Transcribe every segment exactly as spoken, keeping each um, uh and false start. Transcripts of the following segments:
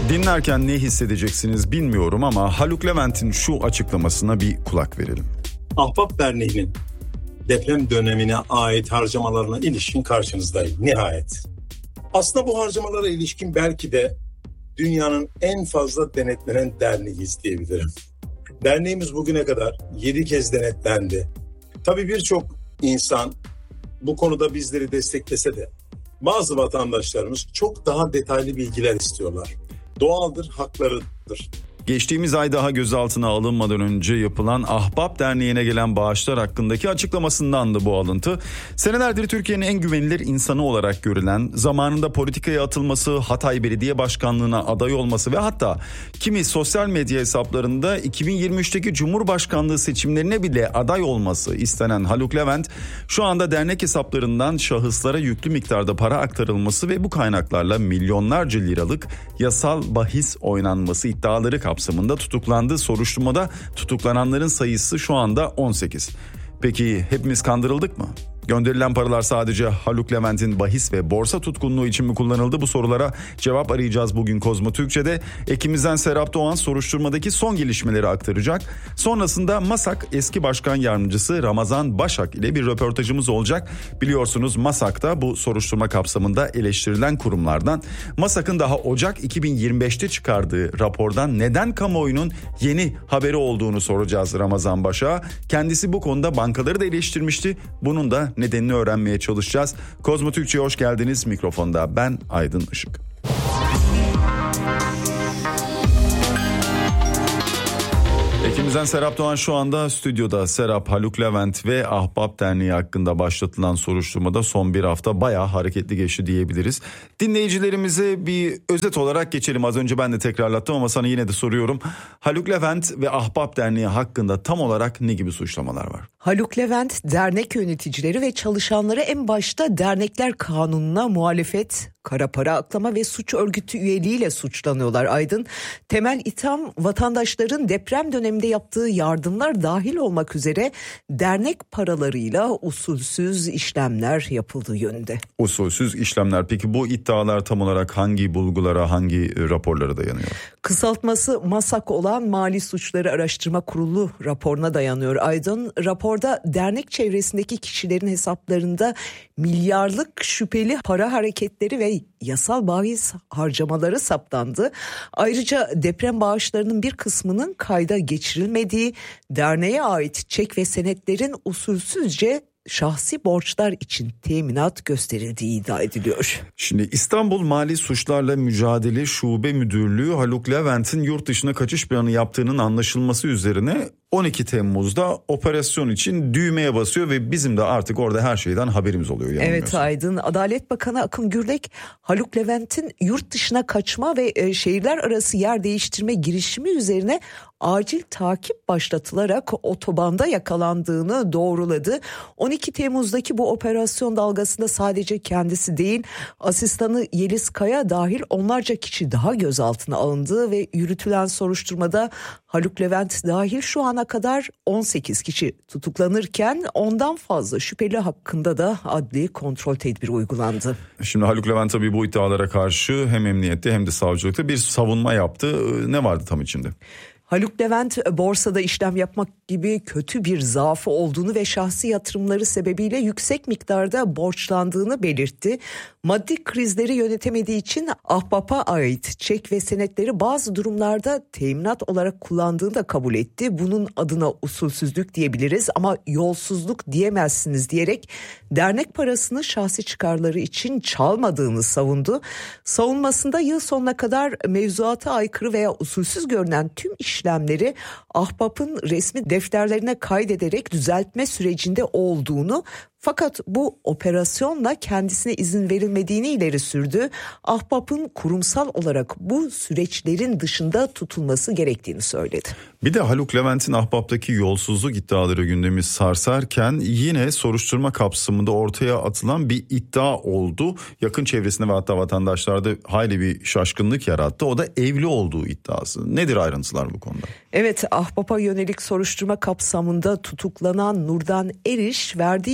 Dinlerken ne hissedeceksiniz bilmiyorum ama Haluk Levent'in şu açıklamasına bir kulak verelim. Ahbap Derneği'nin deprem dönemine ait harcamalarına ilişkin karşınızdayım nihayet. Aslında bu harcamalara ilişkin belki de dünyanın en fazla denetlenen derneğiyiz diyebilirim. Derneğimiz bugüne kadar yedi kez denetlendi. Tabii birçok insan bu konuda bizleri desteklese de bazı vatandaşlarımız çok daha detaylı bilgiler istiyorlar. Doğaldır, haklarıdır. Geçtiğimiz ay daha gözaltına alınmadan önce yapılan Ahbap Derneği'ne gelen bağışlar hakkındaki açıklamasındandı bu alıntı. Senelerdir Türkiye'nin en güvenilir insanı olarak görülen, zamanında politikaya atılması, Hatay Belediye Başkanlığı'na aday olması ve hatta kimi sosyal medya hesaplarında iki bin yirmi üçteki Cumhurbaşkanlığı seçimlerine bile aday olması istenen Haluk Levent, şu anda dernek hesaplarından şahıslara yüklü miktarda para aktarılması ve bu kaynaklarla milyonlarca liralık yasal bahis oynanması iddiaları kapsamında tutuklandı. Soruşturmada tutuklananların sayısı şu anda on sekiz. Peki hepimiz kandırıldık mı? Gönderilen paralar sadece Haluk Levent'in bahis ve borsa tutkunluğu için mi kullanıldı? Bu sorulara cevap arayacağız bugün Kozmo Türkçe'de. Ekibimizden Serap Doğan soruşturmadaki son gelişmeleri aktaracak. Sonrasında MASAK eski başkan yardımcısı Ramazan Başak ile bir röportajımız olacak. Biliyorsunuz MASAK da bu soruşturma kapsamında eleştirilen kurumlardan. MASAK'ın daha Ocak iki bin yirmi beşte çıkardığı rapordan neden kamuoyunun yeni haberi olduğunu soracağız Ramazan Başak'a. Kendisi bu konuda bankaları da eleştirmişti. Bunun da nedenini öğrenmeye çalışacağız. Kozmo Türkçe'ye hoş geldiniz. Mikrofonda ben Aydın Işık. Ekibimizden Serap Doğan şu anda stüdyoda. Serap, Haluk Levent ve Ahbap Derneği hakkında başlatılan soruşturmada son bir hafta bayağı hareketli geçti diyebiliriz. Dinleyicilerimize bir özet olarak geçelim. Az önce ben de tekrarlattım ama sana yine de soruyorum. Haluk Levent ve Ahbap Derneği hakkında tam olarak ne gibi suçlamalar var? Haluk Levent, dernek yöneticileri ve çalışanları en başta dernekler kanununa muhalefet, kara para aklama ve suç örgütü üyeliğiyle suçlanıyorlar Aydın. Temel itham vatandaşların deprem döneminde yaptığı yardımlar dahil olmak üzere dernek paralarıyla usulsüz işlemler yapıldığı yönünde. Usulsüz işlemler. Peki bu iddialar tam olarak hangi bulgulara, hangi raporlara dayanıyor? Kısaltması MASAK olan Mali Suçları Araştırma Kurulu raporuna dayanıyor Aydın. Raporda dernek çevresindeki kişilerin hesaplarında milyarlık şüpheli para hareketleri ve yasal bahis harcamaları saptandı. Ayrıca deprem bağışlarının bir kısmının kayda geçirilmediği, derneğe ait çek ve senetlerin usulsüzce şahsi borçlar için teminat gösterildiği iddia ediliyor. Şimdi İstanbul Mali Suçlarla Mücadele Şube Müdürlüğü Haluk Levent'in yurt dışına kaçış planı yaptığının anlaşılması üzerine on iki Temmuz'da operasyon için düğmeye basıyor ve bizim de artık orada her şeyden haberimiz oluyor. Evet Aydın, Adalet Bakanı Akın Gürlek, Haluk Levent'in yurt dışına kaçma ve şehirler arası yer değiştirme girişimi üzerine acil takip başlatılarak otobanda yakalandığını doğruladı. on iki Temmuz'daki bu operasyon dalgasında sadece kendisi değil, asistanı Yeliz Kaya dahil onlarca kişi daha gözaltına alındı ve yürütülen soruşturmada Haluk Levent dahil şu ana kadar on sekiz kişi tutuklanırken ondan fazla şüpheli hakkında da adli kontrol tedbiri uygulandı. Şimdi Haluk Levent tabii bu iddialara karşı hem emniyette hem de savcılıkta bir savunma yaptı. Ne vardı tam içinde? Haluk Levent borsada işlem yapmak gibi kötü bir zaafı olduğunu ve şahsi yatırımları sebebiyle yüksek miktarda borçlandığını belirtti. Maddi krizleri yönetemediği için Ahbap'a ait çek ve senetleri bazı durumlarda teminat olarak kullandığını da kabul etti. Bunun adına usulsüzlük diyebiliriz ama yolsuzluk diyemezsiniz diyerek dernek parasını şahsi çıkarları için çalmadığını savundu. Savunmasında yıl sonuna kadar mevzuata aykırı veya usulsüz görünen tüm işlemleri Ahbap'ın resmi defterlerine kaydederek düzeltme sürecinde olduğunu, fakat bu operasyonla kendisine izin verilmediğini ileri sürdü. Ahbap'ın kurumsal olarak bu süreçlerin dışında tutulması gerektiğini söyledi. Bir de Haluk Levent'in Ahbap'taki yolsuzluk iddiaları gündemi sarsarken yine soruşturma kapsamında ortaya atılan bir iddia oldu. Yakın çevresinde ve hatta vatandaşlarda hayli bir şaşkınlık yarattı. O da evli olduğu iddiası. Nedir ayrıntılar bu konuda? Evet, Ahbap'a yönelik soruşturma kapsamında tutuklanan Nurdan Eriş verdiği ifade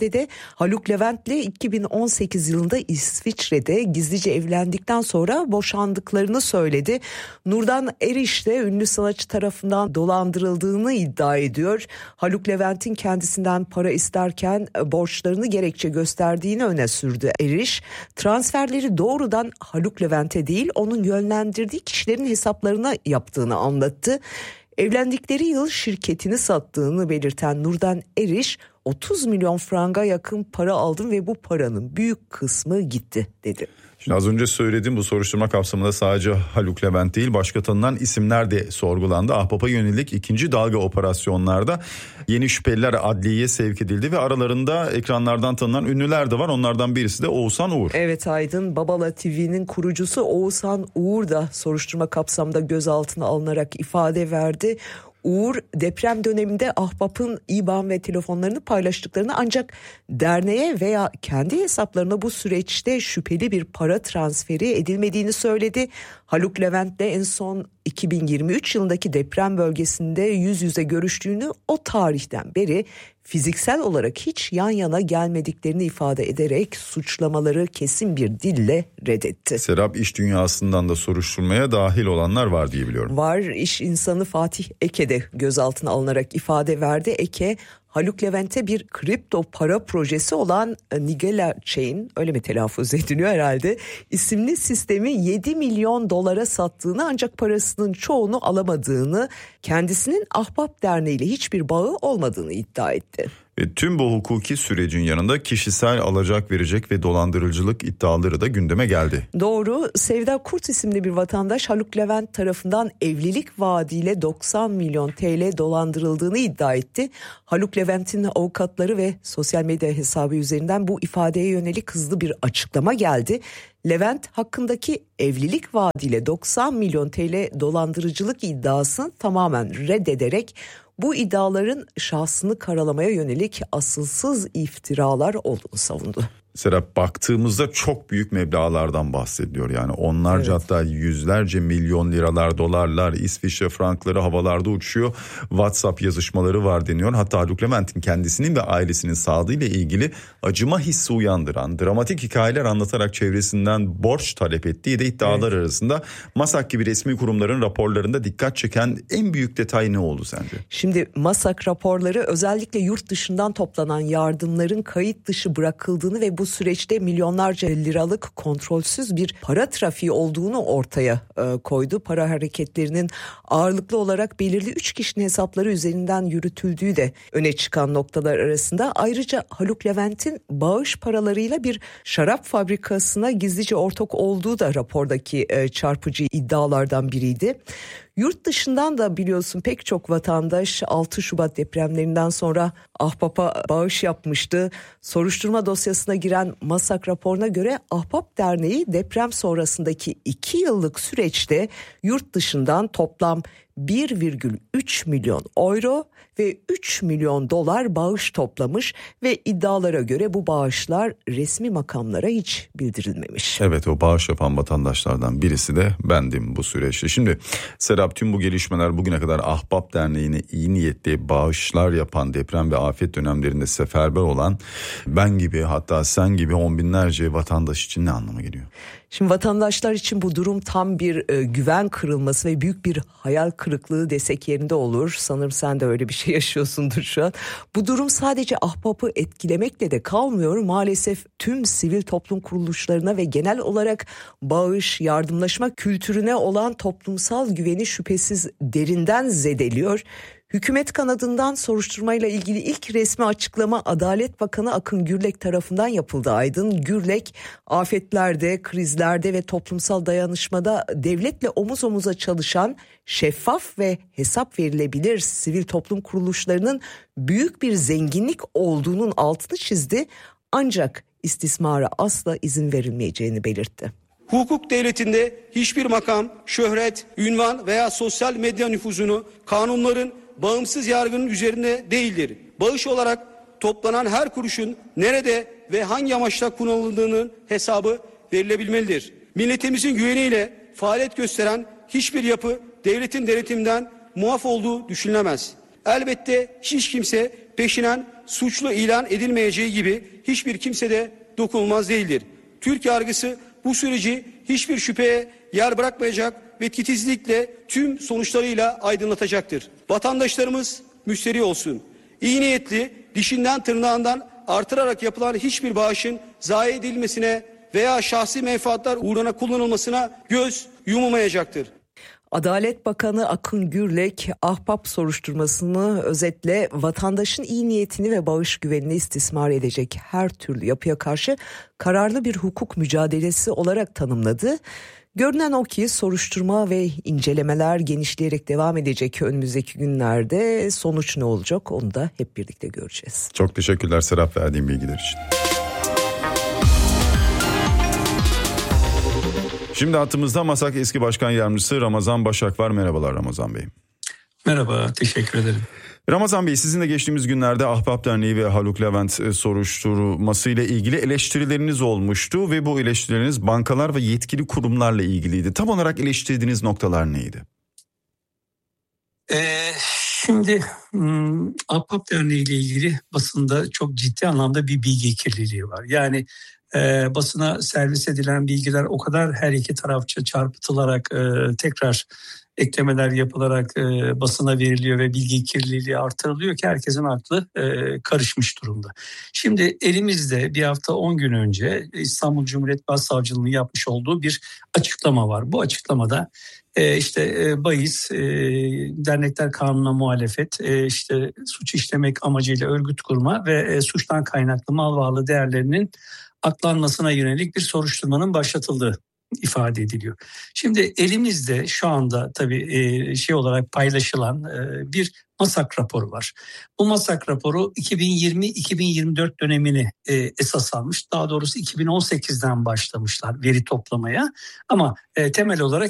ifadede Haluk Levent'le iki bin on sekiz yılında İsviçre'de gizlice evlendikten sonra boşandıklarını söyledi. Nurdan Eriş de ünlü sanatçı tarafından dolandırıldığını iddia ediyor. Haluk Levent'in kendisinden para isterken borçlarını gerekçe gösterdiğini öne sürdü Eriş. Transferleri doğrudan Haluk Levent'e değil, onun yönlendirdiği kişilerin hesaplarına yaptığını anlattı. Evlendikleri yıl şirketini sattığını belirten Nurdan Eriş, otuz milyon franga yakın para aldım ve bu paranın büyük kısmı gitti dedi. Şimdi az önce söylediğim bu soruşturma kapsamında sadece Haluk Levent değil, başka tanınan isimler de sorgulandı. Ahbap'a yönelik ikinci dalga operasyonlarda yeni şüpheliler adliyeye sevk edildi ve aralarında ekranlardan tanınan ünlüler de var. Onlardan birisi de Oğuzhan Uğur. Evet Aydın, Babala T V'nin kurucusu Oğuzhan Uğur da soruşturma kapsamında gözaltına alınarak ifade verdi. Uğur, deprem döneminde Ahbap'ın İBAN ve telefonlarını paylaştıklarını, ancak derneğe veya kendi hesaplarına bu süreçte şüpheli bir para transferi edilmediğini söyledi. Haluk Levent'le en son iki bin yirmi üç yılındaki deprem bölgesinde yüz yüze görüştüğünü, o tarihten beri fiziksel olarak hiç yan yana gelmediklerini ifade ederek suçlamaları kesin bir dille reddetti. Serap, iş dünyasından da soruşturmaya dahil olanlar var diye biliyorum. Var, iş insanı Fatih Eke de gözaltına alınarak ifade verdi. Eke, Haluk Levent'e bir kripto para projesi olan Nigella Chain, öyle mi telaffuz ediliyor herhalde, isimli sistemi yedi milyon dolara sattığını, ancak parasının çoğunu alamadığını, kendisinin Ahbap Derneği ile hiçbir bağı olmadığını iddia etti. Ve tüm bu hukuki sürecin yanında kişisel alacak verecek ve dolandırıcılık iddiaları da gündeme geldi. Doğru, Sevda Kurt isimli bir vatandaş Haluk Levent tarafından evlilik vaadiyle doksan milyon T L dolandırıldığını iddia etti. Haluk Levent'in avukatları ve sosyal medya hesabı üzerinden bu ifadeye yönelik hızlı bir açıklama geldi. Levent hakkındaki evlilik vaadiyle doksan milyon T L dolandırıcılık iddiasını tamamen reddederek bu iddiaların şahsını karalamaya yönelik asılsız iftiralar olduğunu savundu. Serap, baktığımızda çok büyük meblağlardan bahsediliyor. Yani onlarca, evet, hatta yüzlerce milyon liralar, dolarlar, İsviçre frankları havalarda uçuyor. WhatsApp yazışmaları var deniyor. Hatta Haluk Levent'in kendisinin ve ailesinin sağlığıyla ilgili acıma hissi uyandıran dramatik hikayeler anlatarak çevresinden borç talep ettiği de iddialar, evet, arasında. MASAK gibi resmi kurumların raporlarında dikkat çeken en büyük detay ne oldu sence? Şimdi MASAK raporları özellikle yurt dışından toplanan yardımların kayıt dışı bırakıldığını ve bu süreçte milyonlarca liralık kontrolsüz bir para trafiği olduğunu ortaya e, koydu. Para hareketlerinin ağırlıklı olarak belirli üç kişinin hesapları üzerinden yürütüldüğü de öne çıkan noktalar arasında. Ayrıca Haluk Levent'in bağış paralarıyla bir şarap fabrikasına gizlice ortak olduğu da rapordaki e, çarpıcı iddialardan biriydi. Yurt dışından da biliyorsun pek çok vatandaş altı Şubat depremlerinden sonra Ahbap'a bağış yapmıştı. Soruşturma dosyasına giren MASAK raporuna göre Ahbap Derneği deprem sonrasındaki iki yıllık süreçte yurt dışından toplam bir virgül üç milyon euro ve üç milyon dolar bağış toplamış ve iddialara göre bu bağışlar resmi makamlara hiç bildirilmemiş. Evet, o bağış yapan vatandaşlardan birisi de bendim bu süreçte. Şimdi Serap, tüm bu gelişmeler bugüne kadar Ahbap Derneği'ne iyi niyetli bağışlar yapan, deprem ve afet dönemlerinde seferber olan ben gibi, hatta sen gibi on binlerce vatandaş için ne anlama geliyor? Şimdi vatandaşlar için bu durum tam bir e, güven kırılması ve büyük bir hayal kırıklığı desek yerinde olur. Sanırım sen de öyle bir şey yaşıyorsundur şu an. Bu durum sadece Ahbap'ı etkilemekle de kalmıyor. Maalesef tüm sivil toplum kuruluşlarına ve genel olarak bağış, yardımlaşma kültürüne olan toplumsal güveni şüphesiz derinden zedeliyor. Hükümet kanadından soruşturmayla ilgili ilk resmi açıklama Adalet Bakanı Akın Gürlek tarafından yapıldı Aydın. Gürlek, afetlerde, krizlerde ve toplumsal dayanışmada devletle omuz omuza çalışan, şeffaf ve hesap verilebilir sivil toplum kuruluşlarının büyük bir zenginlik olduğunun altını çizdi. Ancak istismara asla izin verilmeyeceğini belirtti. Hukuk devletinde hiçbir makam, şöhret, ünvan veya sosyal medya nüfuzunu kanunların, bağımsız yargının üzerinde değildir. Bağış olarak toplanan her kuruşun nerede ve hangi amaçla kullanıldığının hesabı verilebilmelidir. Milletimizin güveniyle faaliyet gösteren hiçbir yapı devletin denetiminden muaf olduğu düşünülemez. Elbette hiç kimse peşinen suçlu ilan edilmeyeceği gibi hiçbir kimse de dokunulmaz değildir. Türk yargısı bu süreci hiçbir şüpheye yer bırakmayacak ve titizlikle tüm sonuçlarıyla aydınlatacaktır. Vatandaşlarımız müşteri olsun. İyi niyetli, dişinden tırnağından artırarak yapılan hiçbir bağışın zayi edilmesine veya şahsi menfaatler uğruna kullanılmasına göz yumulmayacaktır. Adalet Bakanı Akın Gürlek, Ahbap soruşturmasını özetle vatandaşın iyi niyetini ve bağış güvenini istismar edecek her türlü yapıya karşı kararlı bir hukuk mücadelesi olarak tanımladı. Görünen o ki soruşturma ve incelemeler genişleyerek devam edecek önümüzdeki günlerde. Sonuç ne olacak onu da hep birlikte göreceğiz. Çok teşekkürler Serap verdiğin bilgiler için. Şimdi hattımızda MASAK eski başkan yardımcısı Ramazan Başak var. Merhabalar Ramazan Bey. Merhaba, teşekkür ederim. Ramazan Bey, sizin de geçtiğimiz günlerde Ahbap Derneği ve Haluk Levent soruşturması ile ilgili eleştirileriniz olmuştu ve bu eleştirileriniz bankalar ve yetkili kurumlarla ilgiliydi. Tam olarak eleştirdiğiniz noktalar neydi? Ee, şimdi hmm, Ahbap Derneği ile ilgili basında çok ciddi anlamda bir bilgi kirliliği var. Yani e, basına servis edilen bilgiler o kadar her iki tarafça çarpıtılarak e, tekrar eklemeler yapılarak e, basına veriliyor ve bilgi kirliliği artırılıyor ki herkesin aklı e, karışmış durumda. Şimdi elimizde bir hafta on gün önce İstanbul Cumhuriyet Başsavcılığı'nın yapmış olduğu bir açıklama var. Bu açıklamada e, işte e, bahis, e, dernekler kanununa muhalefet, e, işte suç işlemek amacıyla örgüt kurma ve e, suçtan kaynaklı mal varlığı değerlerinin aklanmasına yönelik bir soruşturmanın başlatıldığı ifade ediliyor. Şimdi elimizde şu anda tabii e, şey olarak paylaşılan e, bir MASAK raporu var. Bu MASAK raporu iki bin yirmi iki bin yirmi dört dönemini e, esas almış. Daha doğrusu iki bin on sekizden başlamışlar veri toplamaya ama e, temel olarak